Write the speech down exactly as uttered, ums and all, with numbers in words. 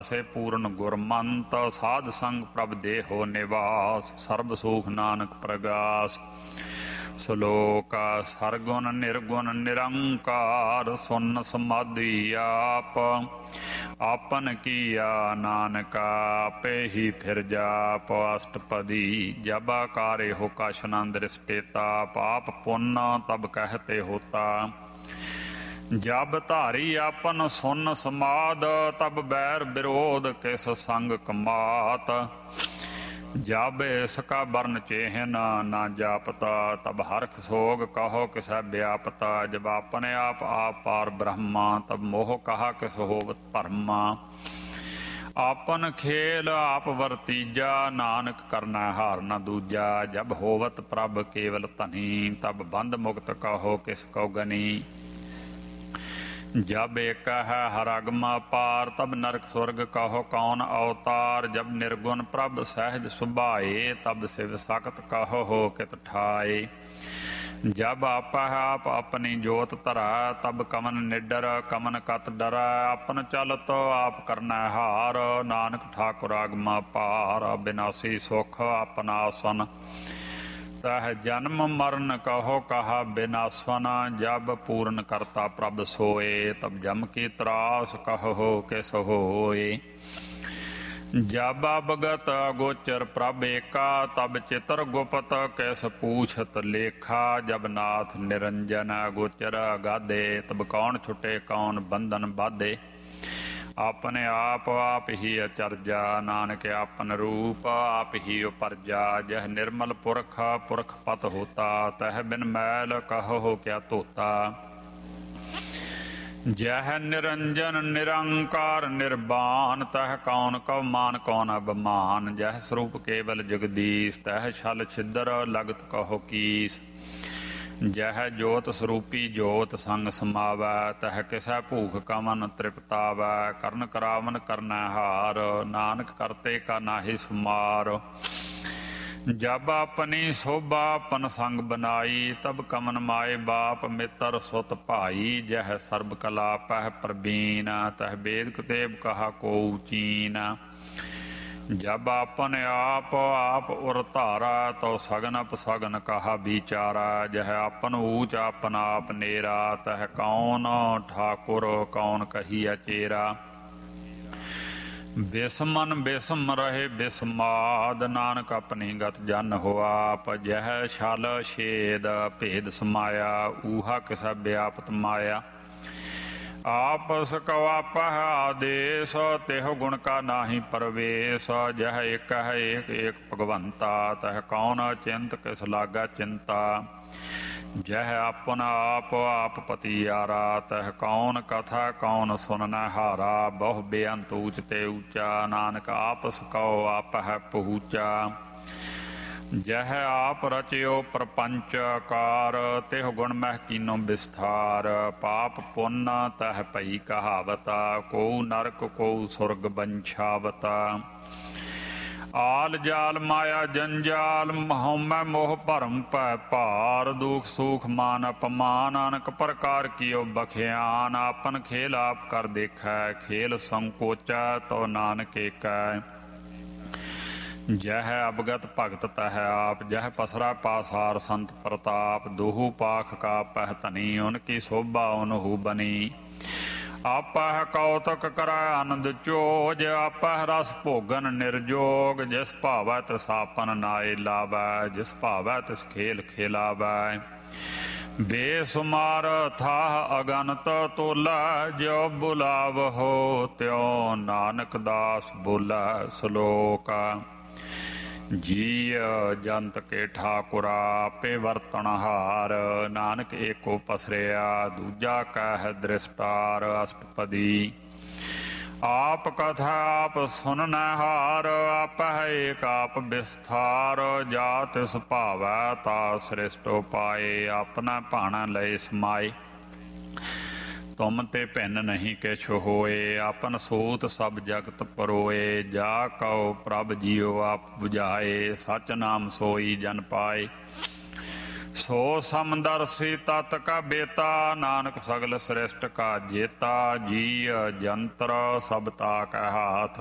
ਸੇ ਪੂਰਨ ਗੁਰਮੰਤ ਸਾਧ ਸੰਗ ਪ੍ਰਭ ਦੇਹੋ ਨਿਵਾਸ ਸਰਬ ਸੂਖ ਨਾਨਕ ਪ੍ਰਗਾਸ। ਸ਼ਲੋਕ ਸਰਗੁਣ ਨਿਰਗੁਣ ਨਿਰੰਕਾਰ ਸੁਨ ਸਮਾਧੀ ਆਪ ਆਪਨ ਕੀਆ ਨਾਨਕ ਆਪੇ ਹੀ ਫਿਰ ਜਾਪ। ਅਸ਼ਟਪਦੀ ਜਬ ਆਕਾਰੇ ਹੋ ਕਛ ਨ ਦ੍ਰਿਸ਼ਟੇਤਾ ਪਾਪ ਪੁੰਨ ਤਬ ਕਹਿਤੇ ਹੋਤਾ। ਜਬ ਧਾਰੀ ਆਪਨ ਸੁਨ ਸਮਾਦ ਤਬ ਬੈਰ ਵਿਰੋਧ ਕਿਸ ਸੰਗ ਕਮਾਤ। ਜਬ ਇਸਕਾ ਬਰਨ ਚੇਹਨ ਨਾ ਜਾਪਤਾ ਤਬ ਹਰਖ ਸੋਗ ਕਹੋ ਕਿਸੈ ਵਿਆਪਤਾ। ਜਬ ਆਪਣੇ ਆਪ ਆਪ ਪਾਰ ਬ੍ਰਹਮਾ ਤਬ ਮੋਹ ਕਹਾ ਕਿਸ ਹੋਵਤ ਭਰਮਾ। ਆਪਨ ਖੇਲ ਆਪ ਵਰਤੀਜਾ ਨਾਨਕ ਕਰਨਾ ਹਾਰ ਨ ਦੂਜਾ। ਜਬ ਹੋਵਤ ਪ੍ਰਭ ਕੇਵਲ ਧਨੀ ਤਬ ਬੰਧ ਮੁਕਤ ਕਹੋ ਕਿਸ ਕੋ ਗਨੀ। जब एक है हर अगमा पार तब नरक स्वर्ग कहो कौन अवतार। जब निर्गुण प्रभ सहज सुभाए तब शिव सख्त कहो हो कित ठाए। जब आप है आप अपनी जोत धरा तब कमन निडर कमन कत डरा। अपन चलत आप करना हार नानक ठाकुर आगमा पार। बिनासी सुख अपना आसन तह जन्म मरण कहो कहा बिनासन। जब पूर्ण करता प्रभ सोए तब जम की त्रास कहो किस होए। जब अवगत अगोचर प्रभ एका तब चित्र गुप्त किस पूछत लेखा। जब नाथ निरंजन अगोचर अगाधे तब कौन छुटे कौन बंधन बाधे। अपने आप आप ही अचरजा नानक आपन रूप आप ही उपरजा। जह निर्मल पुरख पुरख पत होता तह बिन मैल कहो क्या धोता। जह निरंजन निरंकार निर्बान तह कौन कव मान कौन अभिमान। जह स्वरूप केवल जगदीश तह छल छिद्र लगत कहो कीस। जह जोत स्वरूपी जोत संग समावै तह किसै भूख कमन तृप्तावै। करन करावन करना हार नानक करते का नाहि सुमार। जब अपनी शोभा अपन संग बनाई तब कमन माए बाप मित्र सुत भाई। जह सर्ब कला पह प्रवीण तह वेद कुतेब कहा को चीन। जब अपन आप आप उर धारा तो सगन अपसगन कहा विचारा। जह अपन ऊच अपन आप नेरा तह कौन ठाकुर कौन कहिया चेरा। बिस्मन बिस्म रहे बिस्माद नानक अपनी गत जन हो आप। जह छल छेद भेद समाया ऊहा किसा व्यापत माया। आपस कवापह आदेश तेह गुण का नाही परवेश। जह एक है एक एक भगवंता तह कौन चिंत किस लागा चिंता। जह अपन आप आप पतियारा तह कौन कथा कौन सुनना हारा। बहु बेअंत ऊच ते ऊंचा नानक आपस कहो आप है पहुँचा। जह आप रचयो प्रपंच कार तेह गुण मह कीनो विस्तार। पाप पुण्य तह पई कहावता को नरक को सुरग बंछावता। आल जाल माया जंजाल मोह मोह भरम पै पार। दुख सुख मान अपमान अनक प्रकार कियो बखियान। आपन खेल आप कर देखै खेल संकोचा तो नानक एकै। जह अवगत भगत तह आप जह पसरा पासार संत प्रताप। दोहू पाख का पह धनी उनकी शोभा उनहु बनी। आपह कौतक करै आनंद चोज आपह रस भोगन निर्जोग। जिस भावै तिस आपन नाए लावै जिस भावै तिस खेल खेलावै। बेसुमार थाह अगनत तोला जो बुलाव हो त्यों नानक दास बोला। श्लोक जीय जंत के ठाकुरा पे वर्तनहार। नानक एको पसरिया दूजा कह दृष्टार। अष्टपदी आप कथा आप सुनना हार आप है एक आप विस्तार। जात इस भावै ता श्रेष्ठ पाए अपना भाना लय समाए। तुम ते भिन्न नहीं किछ होए आपन सूत सब जगत परोए। जा कहो प्रभ जियो आप बुझाए सच नाम सोई जन पाए। ਸੋ ਸਮਦਰਸੀ ਤਤ ਕਾ ਬੇਤਾ ਨਾਨਕ ਸਗਲ ਸ੍ਰਿਸ਼ਟ ਕਾ ਜੇਤਾ ਜੀ ਜੰਤਰ ਸਭ ਤਾ ਕੈ ਹਾਥ